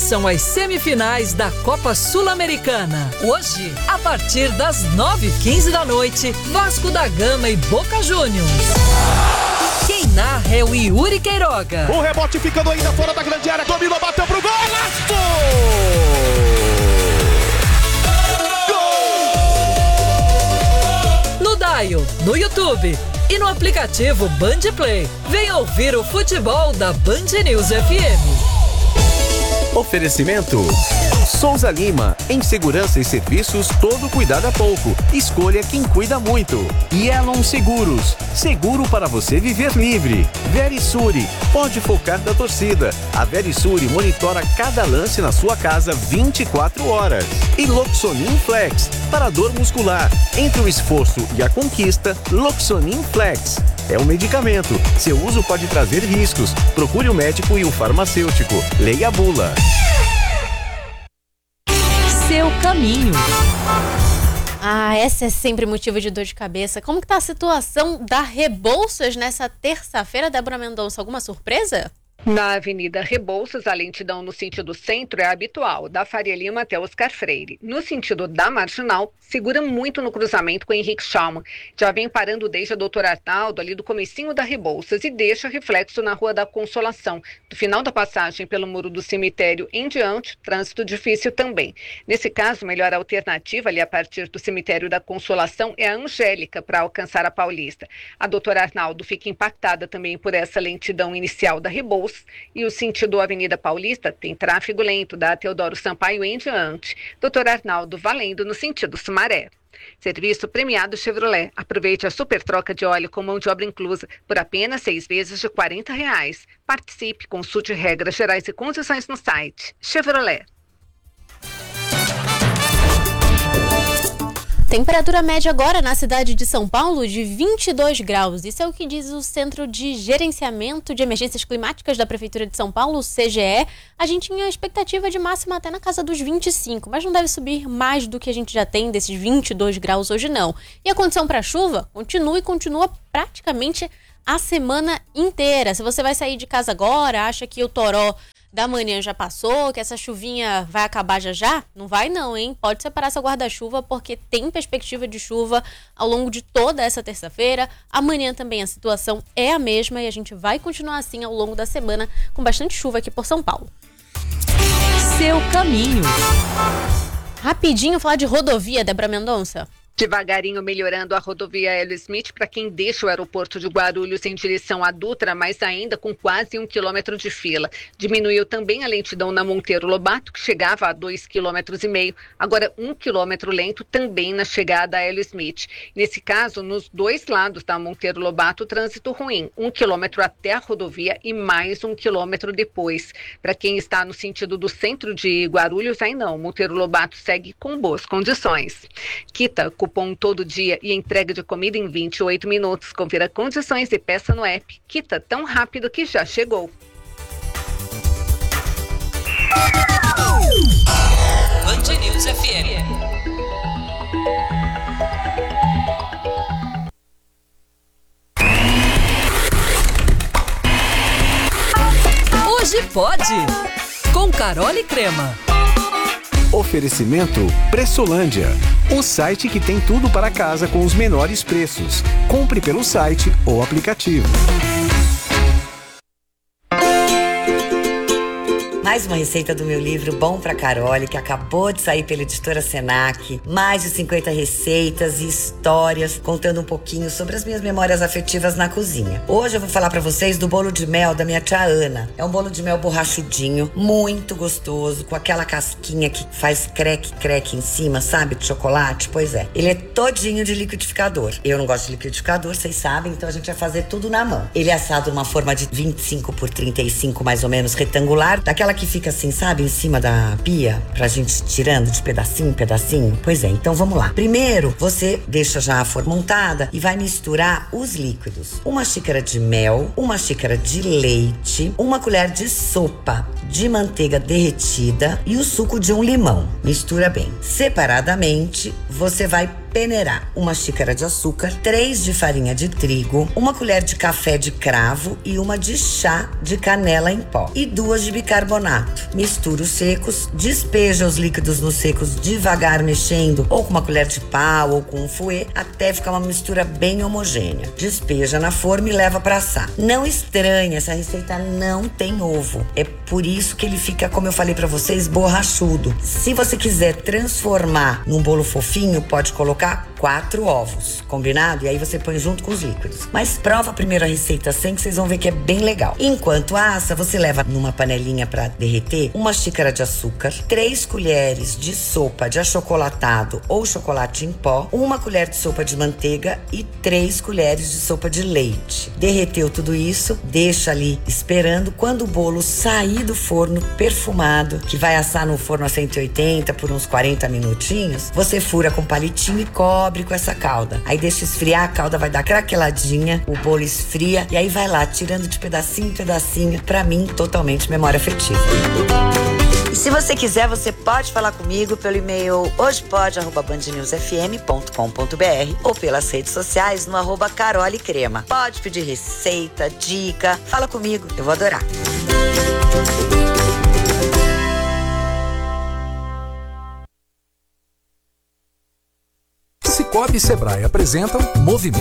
Começam as semifinais da Copa Sul-Americana. Hoje, a partir das 9h15 da noite, Vasco da Gama e Boca Juniors. Quem narra é o Yuri Queiroga. O rebote ficando ainda fora da grande área. Dominou, bateu pro gol. Golaço! No Dial, no YouTube e no aplicativo Band Play. Venha ouvir o futebol da Band News FM. Oferecimento Souza Lima, em segurança e serviços, todo cuidado é pouco. Escolha quem cuida muito. Yelon Seguros, seguro para você viver livre. Verisure, pode focar da torcida. A Verisure monitora cada lance na sua casa 24 horas. E Loxonin Flex, para dor muscular. Entre o esforço e a conquista, Loxonin Flex. É um medicamento. Seu uso pode trazer riscos. Procure o médico e o farmacêutico. Leia a bula. Seu caminho. Essa é sempre motivo de dor de cabeça. Como que tá a situação da Rebouças nessa terça-feira, Débora Mendonça? Alguma surpresa? Na Avenida Rebouças, a lentidão no sentido centro é habitual, da Faria Lima até Oscar Freire. No sentido da Marginal, segura muito no cruzamento com Henrique Schaumann. Já vem parando desde a Doutor Arnaldo, ali do comecinho da Rebouças, e deixa reflexo na Rua da Consolação. Do final da passagem pelo Muro do Cemitério em diante, trânsito difícil também. Nesse caso, a melhor alternativa ali a partir do Cemitério da Consolação é a Angélica para alcançar a Paulista. A Doutor Arnaldo fica impactada também por essa lentidão inicial da Rebouças. E o sentido Avenida Paulista tem tráfego lento da Teodoro Sampaio em diante. Doutor Arnaldo valendo no sentido Sumaré. Serviço premiado Chevrolet. Aproveite a super troca de óleo com mão de obra inclusa por apenas 6 vezes de R$40. Participe, consulte regras gerais e condições no site. Chevrolet. Temperatura média agora na cidade de São Paulo de 22 graus. Isso é o que diz o Centro de Gerenciamento de Emergências Climáticas da Prefeitura de São Paulo, o CGE. A gente tinha expectativa de máxima até na casa dos 25, mas não deve subir mais do que a gente já tem desses 22 graus hoje não. E a condição para chuva continua praticamente a semana inteira. Se você vai sair de casa agora, acha que o toró da manhã já passou, que essa chuvinha vai acabar já? Não vai não, hein? Pode separar seu guarda-chuva, porque tem perspectiva de chuva ao longo de toda essa terça-feira. Amanhã também a situação é a mesma e a gente vai continuar assim ao longo da semana, com bastante chuva aqui por São Paulo. Seu caminho. Rapidinho falar de rodovia, Débora Mendonça. Devagarinho melhorando a rodovia Hélio Smith para quem deixa o aeroporto de Guarulhos em direção à Dutra, mas ainda com quase 1 quilômetro de fila. Diminuiu também a lentidão na Monteiro Lobato, que chegava a 2,5 km, agora 1 quilômetro lento também na chegada a Hélio Smith. Nesse caso, nos dois lados da Monteiro Lobato, trânsito ruim, 1 quilômetro até a rodovia e mais 1 quilômetro depois. Para quem está no sentido do centro de Guarulhos, aí não, Monteiro Lobato segue com boas condições. Quita, cupom todo dia e entrega de comida em 28 minutos. Confira condições e peça no app. Quita tão rápido que já chegou. Band News FM. Hoje pode. Com Carol e Crema. Oferecimento Pressolândia, o site que tem tudo para casa com os menores preços. Compre pelo site ou aplicativo. Mais uma receita do meu livro Bom Pra Carole, que acabou de sair pela editora Senac. Mais de 50 receitas e histórias, contando um pouquinho sobre as minhas memórias afetivas na cozinha. Hoje eu vou falar pra vocês do bolo de mel da minha tia Ana. É um bolo de mel borrachudinho, muito gostoso, com aquela casquinha que faz creque em cima, sabe, de chocolate? Pois é. Ele é todinho de liquidificador. Eu não gosto de liquidificador, vocês sabem, então a gente vai fazer tudo na mão. Ele é assado numa forma de 25 por 35, mais ou menos, retangular, daquela que fica assim, sabe, em cima da pia, pra gente tirando de pedacinho em pedacinho. Pois é, então vamos lá. Primeiro, você deixa já a forma montada e vai misturar os líquidos. 1 xícara de mel, 1 xícara de leite, 1 colher de sopa de manteiga derretida e o suco de um limão. Mistura bem. Separadamente, você vai peneirar 1 xícara de açúcar, 3 de farinha de trigo, 1 colher de café de cravo e 1 de chá de canela em pó e 2 de bicarbonato. Mistura os secos, despeja os líquidos nos secos devagar, mexendo ou com uma colher de pau ou com um fouet até ficar uma mistura bem homogênea. Despeja na forma e leva para assar. Não estranhe, essa receita não tem ovo. É por isso que ele fica, como eu falei para vocês, borrachudo. Se você quiser transformar num bolo fofinho, pode colocar 4 ovos, combinado? E aí você põe junto com os líquidos. Mas prova a primeira receita sem, que vocês vão ver que é bem legal. Enquanto assa, você leva numa panelinha para derreter 1 xícara de açúcar, 3 colheres de sopa de achocolatado ou chocolate em pó, 1 colher de sopa de manteiga e 3 colheres de sopa de leite. Derreteu tudo isso, deixa ali esperando. Quando o bolo sair do forno perfumado, que vai assar no forno a 180 por uns 40 minutinhos, você fura com palitinho e cobre com essa calda. Aí deixa esfriar, a calda vai dar craqueladinha, o bolo esfria e aí vai lá, tirando de pedacinho em pedacinho. Pra mim, totalmente memória afetiva. E se você quiser, você pode falar comigo pelo e-mail hojepode@bandnewsfm.com.br ou pelas redes sociais no @carolecrema. Pode pedir receita, dica, fala comigo, eu vou adorar. Cicobi e Sebrae apresentam Movimento